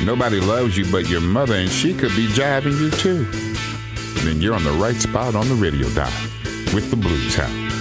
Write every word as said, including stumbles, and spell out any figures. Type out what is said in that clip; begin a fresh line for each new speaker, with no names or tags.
Nobody loves you but your mother, and she could be jiving you too. Then you're on the right spot on the radio dial with the Blues House.